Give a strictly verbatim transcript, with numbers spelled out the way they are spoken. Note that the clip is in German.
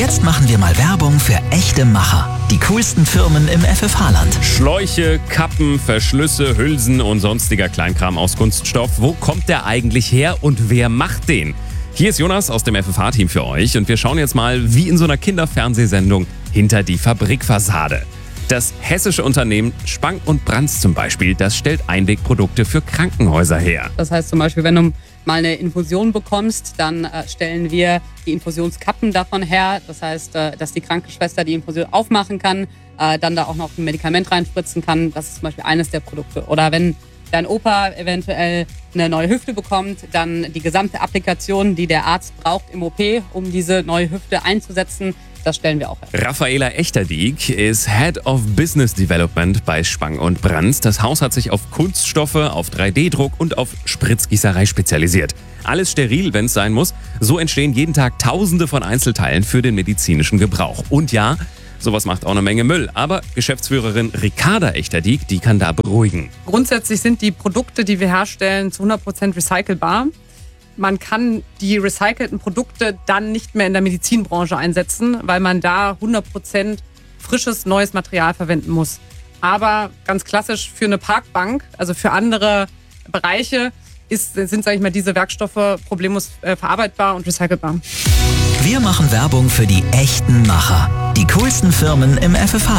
Jetzt machen wir mal Werbung für echte Macher. Die coolsten Firmen im F F H-Land. Schläuche, Kappen, Verschlüsse, Hülsen und sonstiger Kleinkram aus Kunststoff. Wo kommt der eigentlich her und wer macht den? Hier ist Jonas aus dem F F H-Team für euch und wir schauen jetzt mal, wie in so einer Kinderfernsehsendung, hinter die Fabrikfassade. Das hessische Unternehmen Spang und Brands zum Beispiel, das stellt Einwegprodukte für Krankenhäuser her. Das heißt zum Beispiel, wenn du mal eine Infusion bekommst, dann äh, stellen wir die Infusionskappen davon her. Das heißt, äh, dass die Krankenschwester die Infusion aufmachen kann, äh, dann da auch noch ein Medikament reinspritzen kann. Das ist zum Beispiel eines der Produkte. Oder wenn dein Opa eventuell eine neue Hüfte bekommt, dann die gesamte Applikation, die der Arzt braucht im O P, um diese neue Hüfte einzusetzen, das stellen wir auch her. Raffaela Echterdieck ist Head of Business Development bei Spang und Brands. Das Haus hat sich auf Kunststoffe, auf drei D Druck und auf Spritzgießerei spezialisiert. Alles steril, wenn es sein muss. So entstehen jeden Tag Tausende von Einzelteilen für den medizinischen Gebrauch. Und ja, sowas macht auch eine Menge Müll. Aber Geschäftsführerin Ricarda Echterdieck, die kann da beruhigen. Grundsätzlich sind die Produkte, die wir herstellen, zu hundert Prozent recycelbar. Man kann die recycelten Produkte dann nicht mehr in der Medizinbranche einsetzen, weil man da hundert Prozent frisches, neues Material verwenden muss. Aber ganz klassisch für eine Parkbank, also für andere Bereiche, ist, sind, sage ich mal, diese Werkstoffe problemlos äh, verarbeitbar und recycelbar. Wir machen Werbung für die echten Macher. Die coolsten Firmen im F F H-Land.